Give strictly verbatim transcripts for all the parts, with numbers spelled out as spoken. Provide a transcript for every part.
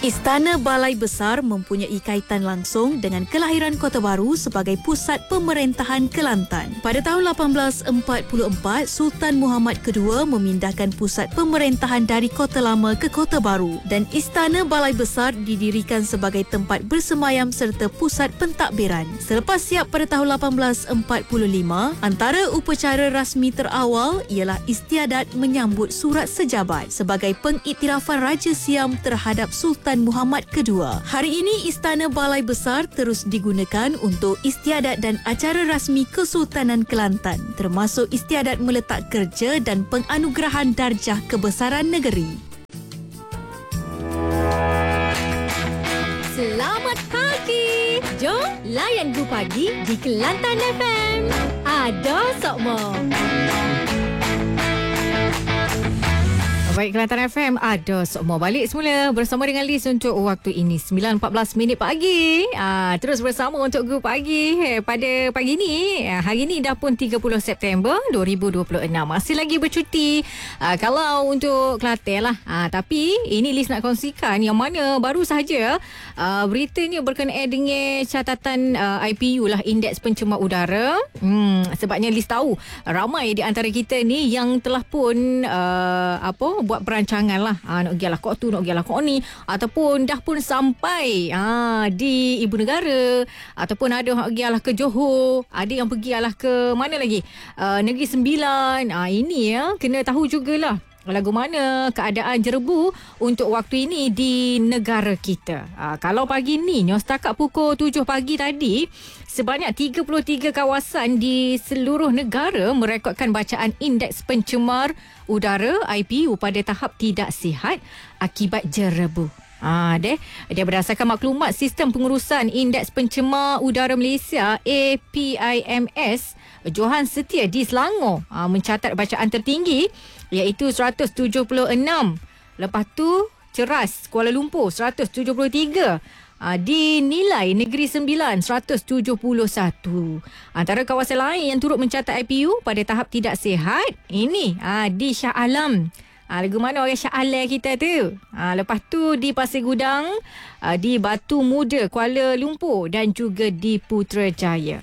Istana Balai Besar mempunyai kaitan langsung dengan kelahiran Kota Baru sebagai pusat pemerintahan Kelantan. Pada tahun lapan belas empat puluh empat, Sultan Muhammad kedua memindahkan pusat pemerintahan dari Kota Lama ke Kota Baru dan Istana Balai Besar didirikan sebagai tempat bersemayam serta pusat pentadbiran. Selepas siap pada tahun lapan belas empat puluh lima, antara upacara rasmi terawal ialah istiadat menyambut surat sejabat sebagai pengiktirafan Raja Siam terhadap Sultan Muhammad kedua. Hari ini Istana Balai Besar terus digunakan untuk istiadat dan acara rasmi Kesultanan Kelantan, termasuk istiadat meletak kerja dan penganugerahan darjah kebesaran negeri. Selamat pagi. Jom layan Gu Pagi di Kelantan F M. Ada Sokmo. Baik, Kelantan F M ada Sokmo balik semula bersama dengan Liz untuk waktu ini sembilan empat belas minit pagi. Aa, terus bersama untuk Grup Pagi eh, pada pagi ni. Hari ni dah pun tiga puluh September dua ribu dua puluh enam. Masih lagi bercuti aa, kalau untuk Kelantan lah. Aa, tapi ini Liz nak kongsikan yang mana baru sahaja aa, beritanya berkenaan dengan catatan aa, I P U lah, Indeks Pencemar Udara. Hmm, sebabnya Liz tahu ramai di antara kita ni yang telah pun aa, apa buat perancangan lah, ha, nak pergi lah kok tu, nak pergi lah kok ni, ataupun dah pun sampai ha, di ibu negara, ataupun ada yang pergi lah ke Johor, ada yang pergi lah ke mana lagi, uh, Negeri Sembilan. Ha, ini ya, kena tahu jugalah lagu mana keadaan jerebu untuk waktu ini di negara kita. Ha, kalau pagi ni, setakat pukul tujuh pagi tadi, sebanyak tiga puluh tiga kawasan di seluruh negara merekodkan bacaan Indeks Pencemar Udara I P U pada tahap tidak sihat akibat jerebu. Ah, deh. Dia berdasarkan maklumat Sistem Pengurusan Indeks Pencemar Udara Malaysia A P I M S, Johan Setia di Selangor ah, mencatat bacaan tertinggi iaitu seratus tujuh puluh enam. Lepas tu Ceras Kuala Lumpur seratus tujuh puluh tiga. Ha, dinilai Negeri Sembilan seratus tujuh puluh satu. Antara kawasan lain yang turut mencatat I P U pada tahap tidak sihat ini ha, di Shah Alam. Ha, lagu mana orang Shah Alam kita tu? Ha, lepas tu di Pasir Gudang, ha, di Batu Muda Kuala Lumpur dan juga di Putrajaya.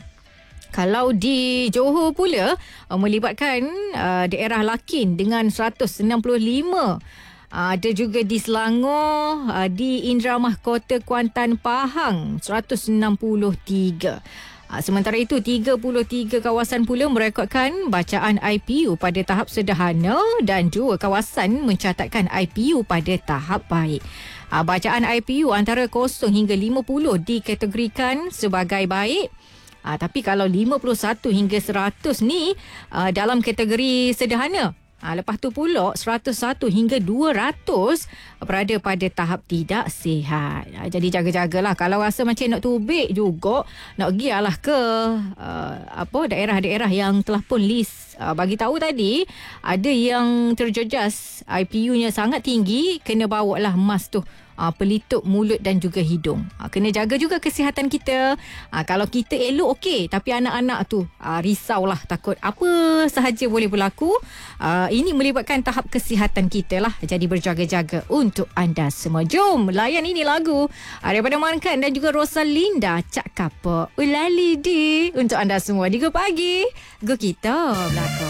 Kalau di Johor pula uh, melibatkan uh, daerah Lakin dengan seratus enam puluh lima. Uh, ada juga di Selangor, uh, di Indra Mahkota Kuantan Pahang seratus enam puluh tiga. Uh, sementara itu tiga puluh tiga kawasan pula merekodkan bacaan I P U pada tahap sederhana dan dua kawasan mencatatkan I P U pada tahap baik. Uh, bacaan I P U antara kosong hingga lima puluh dikategorikan sebagai baik. Uh, tapi kalau lima puluh satu hingga seratus ni uh, dalam kategori sederhana. Uh, lepas tu pula seratus satu hingga dua ratus berada pada tahap tidak sihat. Uh, jadi jaga-jagalah. Kalau rasa macam nak tubik juga, nak pergi lah ke uh, apa daerah-daerah yang telah pun list uh, bagi tahu tadi, ada yang terjejas I P U-nya sangat tinggi, kena bawa lah mask tu. Uh, pelitup mulut dan juga hidung. Uh, kena jaga juga kesihatan kita. Uh, kalau kita elok okey, tapi anak-anak tu uh, risaulah, takut apa sahaja boleh berlaku. Uh, ini melibatkan tahap kesihatan kita lah. Jadi berjaga-jaga untuk anda semua. Jom layan ini lagu uh, daripada Mankan dan juga Rosalinda, Cak Kapok Ulali di untuk anda semua di Go Pagi. Go kita belakang.